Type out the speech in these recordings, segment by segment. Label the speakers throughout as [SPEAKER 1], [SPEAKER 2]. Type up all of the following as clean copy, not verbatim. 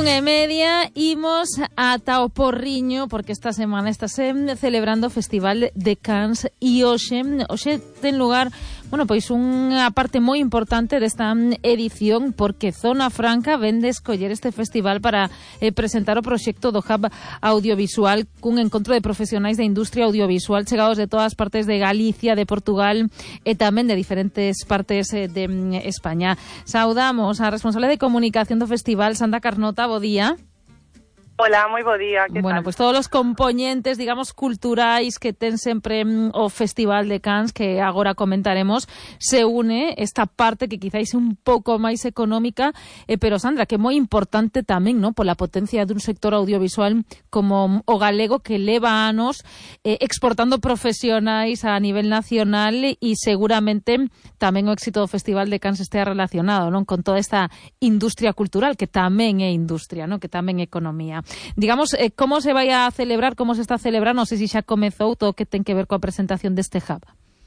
[SPEAKER 1] 1:30 imos ata o Porriño, porque esta semana está celebrando o Festival de Cannes e hoxe ten lugar, bueno, pois unha parte moi importante desta edición, porque Zona Franca vende escoller este festival para presentar o proxecto do Hub Audiovisual, cun encontro de profesionais da industria audiovisual chegados de todas partes de Galicia, de Portugal e tamén de diferentes partes de España. Saudamos a responsable de comunicación do festival, Sandra Carnota, bo día.
[SPEAKER 2] Hola, moi bo día, que
[SPEAKER 1] bueno,
[SPEAKER 2] tal?
[SPEAKER 1] Pues todos os componentes, digamos, culturais que ten sempre o Festival de Cannes, que agora comentaremos, se une esta parte que quizáis é un pouco máis económica, pero Sandra, que é moi importante tamén, ¿no?, pola potencia dun sector audiovisual como o galego, que leva anos exportando profesionais a nivel nacional, e seguramente tamén o éxito do Festival de Cannes estea relacionado, non, con toda esta industria cultural, que tamén é industria, ¿no?, que tamén é economía. Digamos, como se vai a celebrar, como se está a celebrar, non sei se xa comezou todo o que ten que ver coa presentación deste Hub.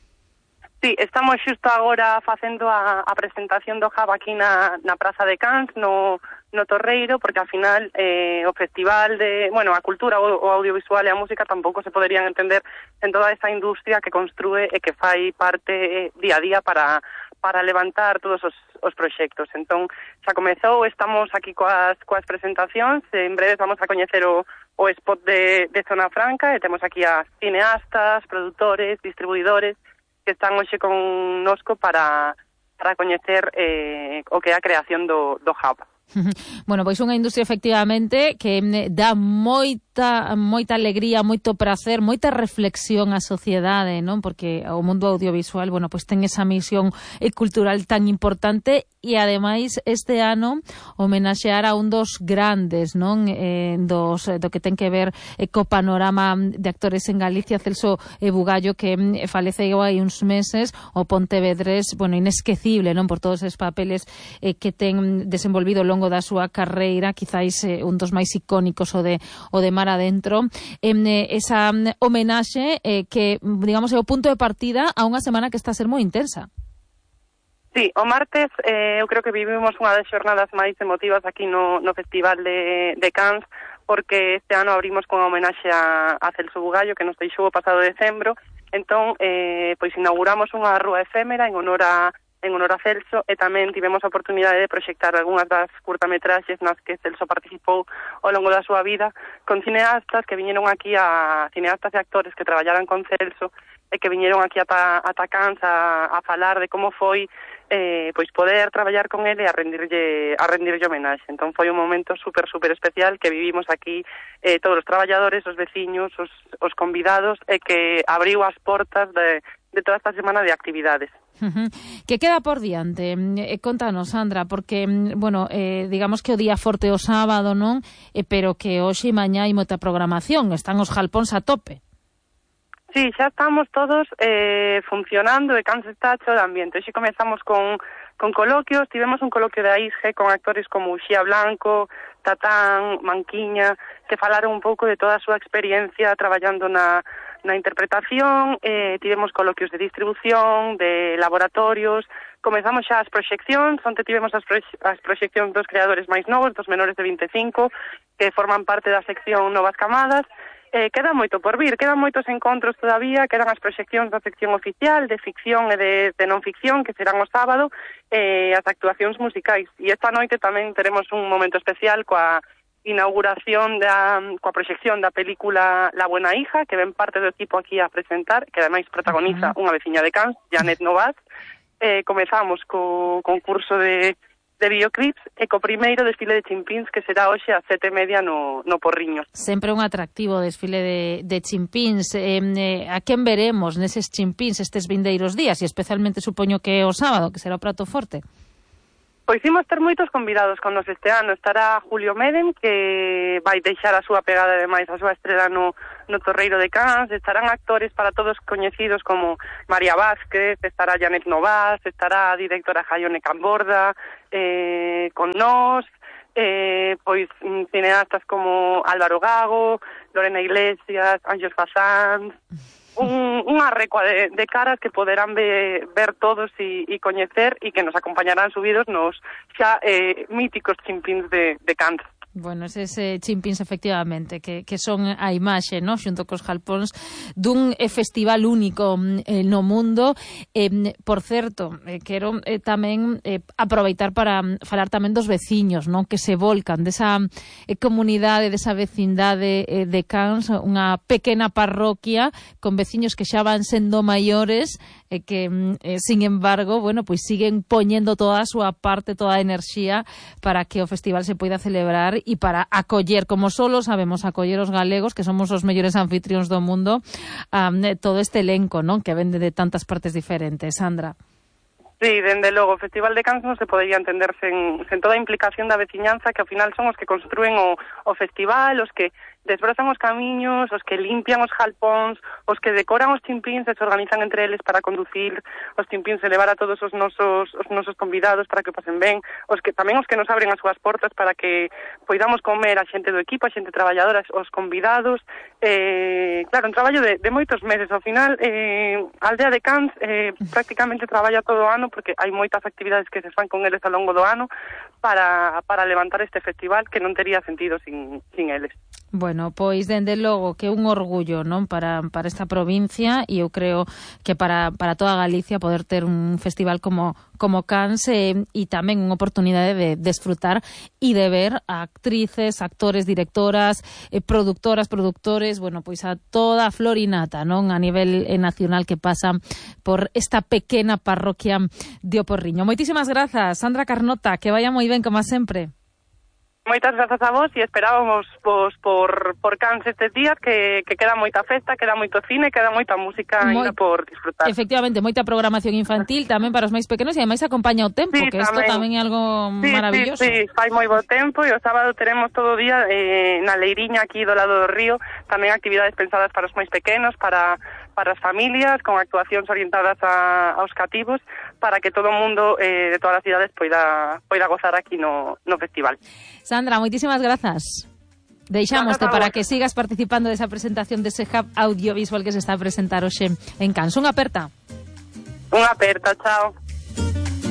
[SPEAKER 2] Sí, estamos xusto agora facendo a presentación do Hub aquí na Praza de Cannes, no Torreiro, porque ao final o festival de, bueno, a cultura, o audiovisual e a música tampouco se poderían entender en toda esta industria que construe e que fai parte día a día para levantar todos os proxectos. Entón, xa comezou, estamos aquí coas presentacións, en breve vamos a coñecer o spot de Zona Franca, e temos aquí a cineastas, produtores, distribuidores, que están hoxe connosco para coñecer o que é a creación do Hub.
[SPEAKER 1] Bueno, pois unha industria efectivamente que dá moita alegría, moito prazer, moita reflexión á sociedade, non? Porque o mundo audiovisual, bueno, pois ten esa misión cultural tan importante, e ademais este ano homenaxear a un dos grandes, non? Do que ten que ver co panorama de actores en Galicia, Celso Bugallo, que faleceu hai uns meses, o pontevedrés, bueno, inesquecible, non? Por todos os papeles que ten desenvolvido ao longo da súa carreira, quizáis un dos máis icónicos o de Mar Adentro. Esa homenaxe que, digamos, é o punto de partida a unha semana que está a ser moi intensa.
[SPEAKER 2] Sí, o martes eu creo que vivimos unha das xornadas máis emotivas aquí no Festival de Cannes, porque este ano abrimos con homenaxe a Celso Bugallo, que nos deixou o pasado decembro. Entón, pois inauguramos unha rúa efémera en honor a Celso, e tamén tivemos a oportunidade de proxectar algunhas das curtametraxes nas que Celso participou ao longo da súa vida, con cineastas que viñeron aquí, cineastas e actores que traballaran con Celso, e que viñeron aquí ata Cannes a falar de como foi pois poder traballar con ele e a rendirlle homenaxe. Entón foi un momento super especial que vivimos aquí, todos os traballadores, os veciños, os convidados, e que abriu as portas de toda esta semana de actividades.
[SPEAKER 1] Que queda por diante? Contanos, Sandra, porque, bueno, digamos que o día forte o sábado, non? Pero que hoxe e mañá hai moita programación, están os jalpóns a tope.
[SPEAKER 2] Sí, xa estamos todos funcionando, e Cannes está hecho de ambiente. Hoxe comezamos con coloquios, tivemos un coloquio de AISGE con actores como Uxía Blanco, Tatán, Manquiña, que falaron un pouco de toda a súa experiencia traballando na interpretación. Tivemos coloquios de distribución, de laboratorios, comezamos xa as proxeccións, onte tivemos as proxeccións dos creadores máis novos, dos menores de 25, que forman parte da sección Novas Camadas. Queda moito por vir, quedan moitos encontros todavía, quedan as proxeccións da sección oficial, de ficción e de non ficción, que serán o sábado, as actuacións musicais. E esta noite tamén teremos un momento especial coa inauguración coa proxección da película La Buena Hija, que ven parte do equipo aquí a presentar, que ademais protagoniza unha veciña de Cannes, Janet Novas. Comezamos co concurso de videoclips e co primeiro desfile de chimpíns, que será hoxe ás 7:30 no Porriño.
[SPEAKER 1] Sempre un atractivo desfile de chimpíns. A quen veremos neses chimpíns estes vindeiros días, e especialmente supoño que o sábado, que será o prato forte?
[SPEAKER 2] Pois imos ter moitos convidados con nos este ano. Estará Julio Medem, que vai deixar a súa pegada, ademais, a súa estrela no Torreiro de Cannes. Estarán actores para todos coñecidos como María Vázquez, estará Janet Novas, estará a directora Jaione Camborda, con nós, pois cineastas como Álvaro Gago, Lorena Iglesias, Ángeles Fasanz, unha recua de caras que poderán ver todos e coñecer, e que nos acompañarán subidos nos xa míticos chimpíns de Cannes.
[SPEAKER 1] Bueno, eses chimpins, efectivamente, que son a imaxe, no? Xunto cos jalpóns dun festival único no mundo. Por certo, quero tamén aproveitar para falar tamén dos veciños, non? Que se volcan desa comunidade, desa vecindade de Cans, unha pequena parroquia con veciños que xa van sendo maiores e que, sin embargo, bueno, pois siguen poñendo toda a súa parte, toda a enerxía para que o festival se poida celebrar e para acoller, como solo sabemos acoller os galegos, que somos os mellores anfitrións do mundo, todo este elenco, non? Que vende de tantas partes diferentes. Sandra.
[SPEAKER 2] Sí, dende logo, o Festival de Cans non se podería entender sen toda a implicación da veciñanza, que ao final son os que construen o festival, os que desbrozan os camiños, os que limpian os jalpóns, os que decoran os chimpíns e se organizan entre eles para conducir os chimpíns e levar a todos os nosos convidados para que pasen ben, tamén os que nos abren as súas portas para que poidamos comer a xente do equipo, a xente traballadora, os convidados. Claro, un traballo de moitos meses. Ao final, a aldea de Cans prácticamente traballa todo o ano porque hai moitas actividades que se fan con eles ao longo do ano para levantar este festival que non tería sentido sin eles.
[SPEAKER 1] Bueno, pois dende logo que é un orgullo, non, para esta provincia, e eu creo que para toda Galicia poder ter un festival como Cans, e tamén unha oportunidade de desfrutar e de ver a actrices, actores, directoras, produtoras, produtores, bueno, pois a toda a florinata, non, a nivel nacional que pasa por esta pequena parroquia de O Porriño. Moitísimas grazas, Sandra Carnota, que vaya moi ben como sempre.
[SPEAKER 2] Moitas grazas a vos e esperábamos vos por Cans estes días, que queda moita festa, queda moito cine, queda moita música ainda por disfrutar.
[SPEAKER 1] Efectivamente, moita programación infantil tamén para os máis pequenos, e ademais acompaña o tempo, sí, que isto tamén é algo maravilloso.
[SPEAKER 2] Sí, fai moi bo tempo, e o sábado teremos todo o día na leiriña aquí do lado do río, tamén actividades pensadas para os máis pequenos, para as familias, con actuacións orientadas aos cativos, para que todo o mundo de todas as cidades poida gozar aquí no festival.
[SPEAKER 1] Sandra, moitísimas grazas. Deixámoste para que sigas participando desa presentación dese hub audiovisual que se está a presentar hoxe en Cans. Unha aperta.
[SPEAKER 2] Unha aperta, chao.